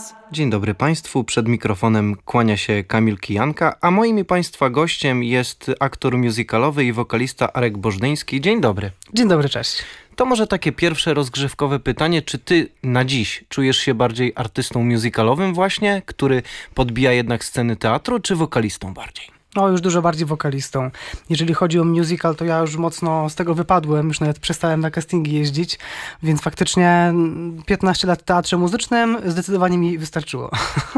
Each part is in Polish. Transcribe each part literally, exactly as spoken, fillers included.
raz. Dzień dobry Państwu, przed mikrofonem kłania się Kamil Kijanka, a moim i Państwa gościem jest aktor musicalowy i wokalista Arek Bożdyński. Dzień dobry. Dzień dobry, cześć. To może takie pierwsze rozgrzewkowe pytanie, czy ty na dziś czujesz się bardziej artystą musicalowym właśnie, który podbija jednak sceny teatru, czy wokalistą bardziej? No, już dużo bardziej wokalistą. Jeżeli chodzi o musical, to ja już mocno z tego wypadłem, już nawet przestałem na castingi jeździć, więc faktycznie piętnaście lat w teatrze muzycznym zdecydowanie mi wystarczyło.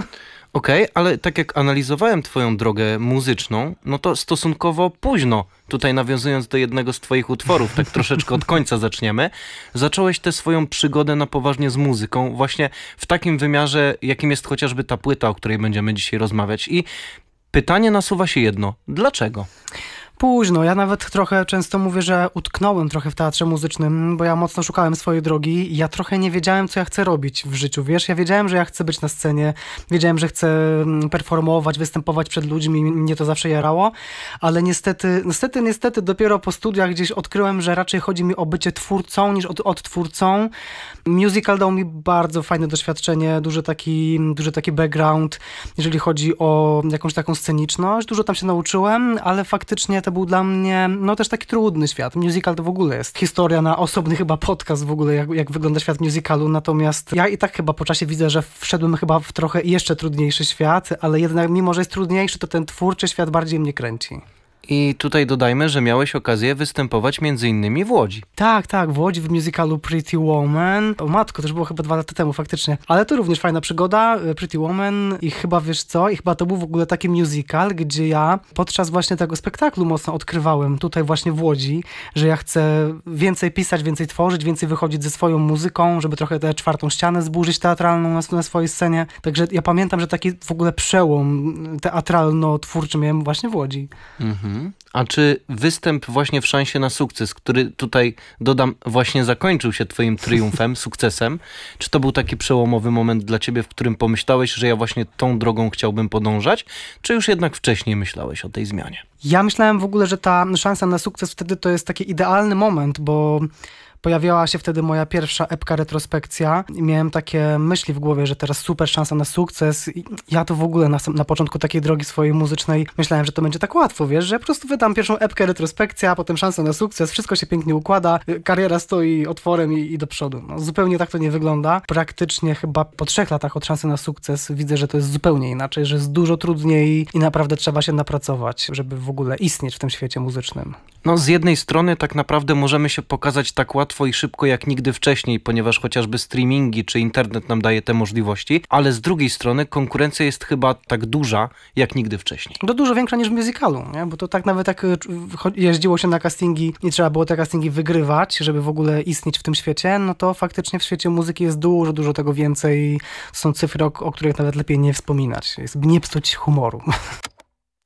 Okej, okay, ale tak jak analizowałem twoją drogę muzyczną, no to stosunkowo późno, tutaj nawiązując do jednego z twoich utworów, tak troszeczkę od końca zaczniemy, zacząłeś tę swoją przygodę na poważnie z muzyką, właśnie w takim wymiarze, jakim jest chociażby ta płyta, o której będziemy dzisiaj rozmawiać. I pytanie nasuwa się jedno. Dlaczego? Późno. Ja nawet trochę często mówię, że utknąłem trochę w teatrze muzycznym, bo ja mocno szukałem swojej drogi i ja trochę nie wiedziałem, co ja chcę robić w życiu, wiesz? Ja wiedziałem, że ja chcę być na scenie, wiedziałem, że chcę performować, występować przed ludźmi, mnie to zawsze jarało, ale niestety, niestety, niestety dopiero po studiach gdzieś odkryłem, że raczej chodzi mi o bycie twórcą niż od, odtwórcą. Musical dał mi bardzo fajne doświadczenie, duży taki, duży taki background, jeżeli chodzi o jakąś taką sceniczność. Dużo tam się nauczyłem, ale faktycznie to był dla mnie, no też taki trudny świat. Musical to w ogóle jest historia na osobny chyba podcast w ogóle, jak, jak wygląda świat musicalu, natomiast ja i tak chyba po czasie widzę, że wszedłem chyba w trochę jeszcze trudniejszy świat, ale jednak mimo, że jest trudniejszy, to ten twórczy świat bardziej mnie kręci. I tutaj dodajmy, że miałeś okazję występować między innymi w Łodzi. Tak, tak, w Łodzi w musicalu Pretty Woman. O matko, to już było chyba dwa lata temu faktycznie. Ale to również fajna przygoda, Pretty Woman i chyba wiesz co, i chyba to był w ogóle taki musical, gdzie ja podczas właśnie tego spektaklu mocno odkrywałem tutaj właśnie w Łodzi, że ja chcę więcej pisać, więcej tworzyć, więcej wychodzić ze swoją muzyką, żeby trochę tę czwartą ścianę zburzyć teatralną na, na swojej scenie. Także ja pamiętam, że taki w ogóle przełom teatralno-twórczy miałem właśnie w Łodzi. Mhm. A czy występ właśnie w Szansie na sukces, który tutaj, dodam, właśnie zakończył się twoim triumfem, sukcesem, czy to był taki przełomowy moment dla ciebie, w którym pomyślałeś, że ja właśnie tą drogą chciałbym podążać, czy już jednak wcześniej myślałeś o tej zmianie? Ja myślałem w ogóle, że ta szansa na sukces wtedy to jest taki idealny moment, bo pojawiała się wtedy moja pierwsza epka retrospekcja i miałem takie myśli w głowie, że teraz super szansa na sukces. I ja to w ogóle na, na początku takiej drogi swojej muzycznej myślałem, że to będzie tak łatwo, wiesz, że ja po prostu wydam pierwszą epkę retrospekcja, a potem szansa na sukces, wszystko się pięknie układa, kariera stoi otworem i, i do przodu. No, zupełnie tak to nie wygląda. Praktycznie chyba po trzech latach od szansy na sukces widzę, że to jest zupełnie inaczej, że jest dużo trudniej i naprawdę trzeba się napracować, żeby w ogóle istnieć w tym świecie muzycznym. No z jednej strony tak naprawdę możemy się pokazać tak łatwo i szybko jak nigdy wcześniej, ponieważ chociażby streamingi czy internet nam daje te możliwości, ale z drugiej strony konkurencja jest chyba tak duża jak nigdy wcześniej. To dużo większa niż w musicalu, nie? Bo to tak nawet jak jeździło się na castingi i trzeba było te castingi wygrywać, żeby w ogóle istnieć w tym świecie, no to faktycznie w świecie muzyki jest dużo, dużo tego więcej. Są cyfry, o, o których nawet lepiej nie wspominać. Jest nie psuć humoru.